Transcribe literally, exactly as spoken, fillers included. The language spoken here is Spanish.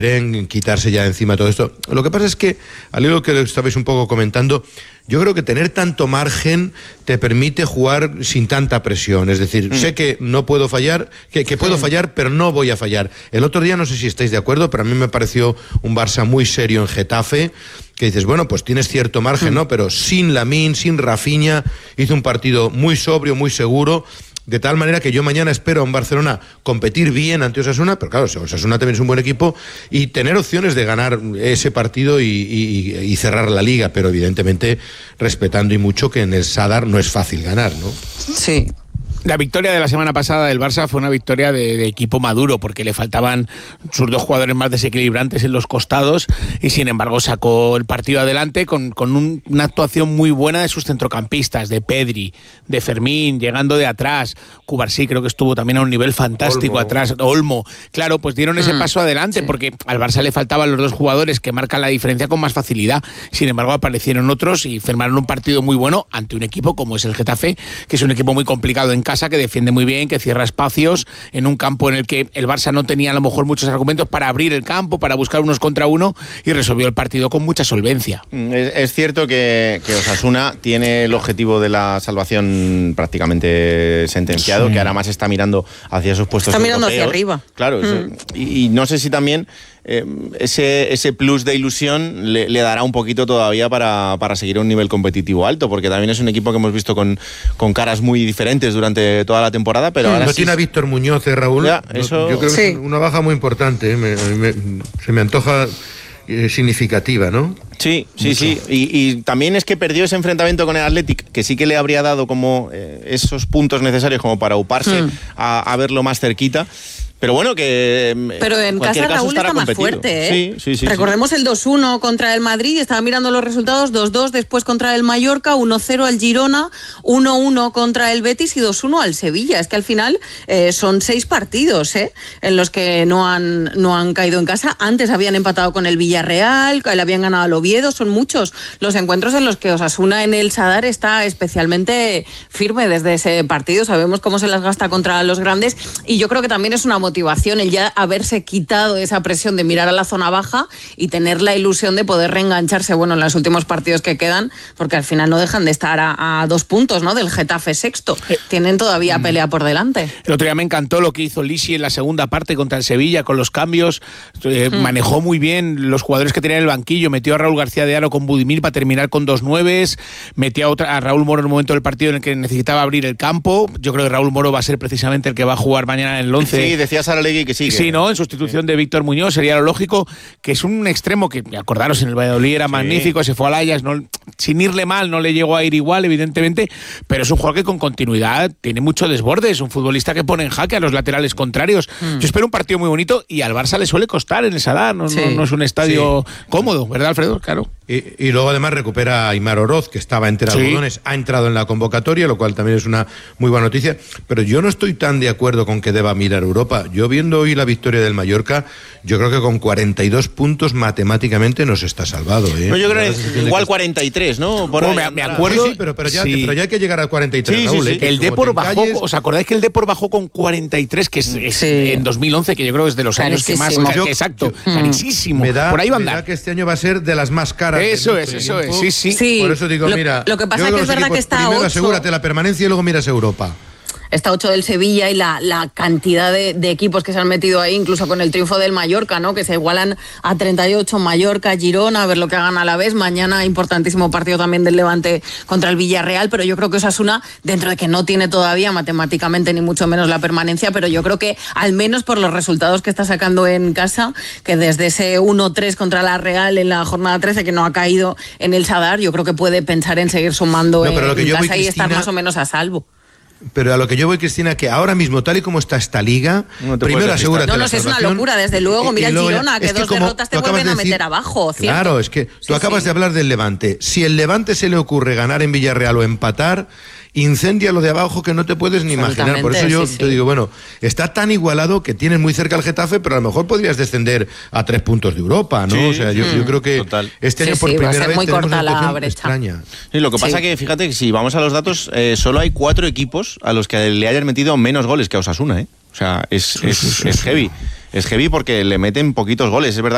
quieren quitarse ya de encima todo esto. Lo que pasa es que, al hilo que estabais un poco comentando, yo creo que tener tanto margen te permite jugar sin tanta presión. Es decir, mm. sé que no puedo fallar, que, que puedo fallar, pero no voy a fallar. El otro día, no sé si estáis de acuerdo, pero a mí me pareció un Barça muy serio en Getafe, que dices, bueno, pues tienes cierto margen, mm. ¿no? Pero sin Lamine, sin Rafinha, hizo un partido muy sobrio, muy seguro. De tal manera que yo mañana espero a un Barcelona competir bien ante Osasuna, pero claro, Osasuna también es un buen equipo, y tener opciones de ganar ese partido y, y, y cerrar la liga, pero evidentemente respetando y mucho que en el Sadar no es fácil ganar, ¿no? Sí. La victoria de la semana pasada del Barça fue una victoria de, de equipo maduro, porque le faltaban sus dos jugadores más desequilibrantes en los costados y sin embargo sacó el partido adelante con, con un, una actuación muy buena de sus centrocampistas, de Pedri, de Fermín, llegando de atrás. Cubarsí creo que estuvo también a un nivel fantástico Olmo. atrás, Olmo. Claro, pues dieron ese paso adelante, sí. porque al Barça le faltaban los dos jugadores que marcan la diferencia con más facilidad. Sin embargo, aparecieron otros y firmaron un partido muy bueno ante un equipo como es el Getafe, que es un equipo muy complicado en casa, que defiende muy bien, que cierra espacios en un campo en el que el Barça no tenía a lo mejor muchos argumentos para abrir el campo, para buscar unos contra uno, y resolvió el partido con mucha solvencia. Es, es cierto que, que Osasuna tiene el objetivo de la salvación prácticamente sentenciado, sí. que ahora más está mirando hacia esos puestos está europeos. Mirando hacia arriba. Claro, mm. eso, y, y no sé si también Eh, ese, ese plus de ilusión le, le dará un poquito todavía para, para seguir a un nivel competitivo alto, porque también es un equipo que hemos visto con, con caras muy diferentes durante toda la temporada, pero sí, ahora no sí tiene a Víctor Muñoz, ¿eh, Raúl? Ya, eso... Yo creo sí. que es una baja muy importante, ¿eh? me, me, se me antoja eh, significativa, ¿no? Sí, sí, Mucho. sí. Y, y también es que perdió ese enfrentamiento con el Athletic, que sí que le habría dado como eh, esos puntos necesarios como para uparse hmm. a, a verlo más cerquita. Pero bueno, que... Pero en casa Raúl está más fuerte, ¿eh? Sí, sí, sí. Recordemos sí. el dos uno contra el Madrid, estaba mirando los resultados, dos dos después contra el Mallorca, uno cero al Girona, uno uno contra el Betis y dos uno al Sevilla. Es que al final eh, son seis partidos, ¿eh? En los que no han, no han caído en casa. Antes habían empatado con el Villarreal, le habían ganado al Oviedo, son muchos los encuentros en los que Osasuna en el Sadar está especialmente firme desde ese partido. Sabemos cómo se las gasta contra los grandes y yo creo que también es una motivación motivación el ya haberse quitado esa presión de mirar a la zona baja y tener la ilusión de poder reengancharse, bueno, en los últimos partidos que quedan, porque al final no dejan de estar a, a dos puntos, ¿no? Del Getafe sexto. Eh, Tienen todavía mm. pelea por delante. El otro día me encantó lo que hizo Lisi en la segunda parte contra el Sevilla, con los cambios, eh, mm. manejó muy bien los jugadores que tenía en el banquillo, metió a Raúl García de Haro con Budimir para terminar con dos nueves, metió a, otra, a Raúl Moro en el momento del partido en el que necesitaba abrir el campo. Yo creo que Raúl Moro va a ser precisamente el que va a jugar mañana en el once. Sí, decía Saralegui que sí. Que... Sí, ¿no? En sustitución de Víctor Muñoz, sería lo lógico, que es un extremo que, acordaros, en el Valladolid era sí. magnífico, se fue al Ajax, no, sin irle mal, no le llegó a ir igual, evidentemente, pero es un jugador que con continuidad tiene mucho desborde, es un futbolista que pone en jaque a los laterales contrarios. Mm. Yo espero un partido muy bonito y al Barça le suele costar en el Sadar, no, sí. no, no es un estadio sí. cómodo, ¿verdad, Alfredo? Claro. Y, y luego además recupera a Aimar Oroz, que estaba entre algodones, sí. ha entrado en la convocatoria, lo cual también es una muy buena noticia, pero yo no estoy tan de acuerdo con que deba mirar Europa. Yo viendo hoy la victoria del Mallorca, yo creo que con cuarenta y dos puntos matemáticamente nos está salvado, ¿eh? No, yo creo que igual cuarenta y tres, ¿no? Por oh, me, me acuerdo. Sí, sí, pero, pero, ya, sí. pero ya hay que llegar al cuarenta y tres, sí, Raúl. Sí, sí. ¿eh? El Depor bajó, ¿os acordáis que el Depor bajó con cuarenta y tres, que es, es sí. en dos mil once, que yo creo que es de los años que más... Yo, exacto, yo, carísimo. Me da, Por ahí va a andar. Me da que este año va a ser de las más caras. Eso es, eso es, sí, sí, sí. Por eso digo, lo, mira... Lo que pasa es que es verdad que está primero ocho. Asegúrate la permanencia y luego miras Europa. Está ocho del Sevilla y la, la cantidad de, de equipos que se han metido ahí, incluso con el triunfo del Mallorca, ¿no? Que se igualan a treinta y ocho, Mallorca, Girona, a ver lo que hagan a la vez. Mañana importantísimo partido también del Levante contra el Villarreal, pero yo creo que Osasuna, dentro de que no tiene todavía matemáticamente ni mucho menos la permanencia, pero yo creo que al menos por los resultados que está sacando en casa, que desde ese uno tres contra la Real en la jornada trece, que no ha caído en el Sadar, yo creo que puede pensar en seguir sumando no, en, en casa voy, y estar más o menos a salvo. Pero a lo que yo voy, Cristina, que ahora mismo, tal y como está esta liga, no primero asegúrate no, no, la es una locura, desde luego. Mira el Girona, que, que dos derrotas te vuelven a meter abajo. ¿cierto? Claro, es que tú sí, acabas sí. de hablar del Levante. Si el Levante se le ocurre ganar en Villarreal o empatar, incendia lo de abajo que no te puedes ni imaginar. Por eso yo sí, te sí. digo, bueno, está tan igualado que tienes muy cerca al Getafe, pero a lo mejor podrías descender a tres puntos de Europa, ¿no? Sí, o sea, yo, mm. yo creo que Total. este año sí, por sí, primera vez muy tenemos corta una la brecha. extraña. Sí, lo que pasa sí. que, fíjate, que si vamos a los datos, eh, solo hay cuatro equipos a los que le hayan metido menos goles que a Osasuna, ¿eh? O sea, es, sí, es, sí, sí, es heavy. Es heavy porque le meten poquitos goles. Es verdad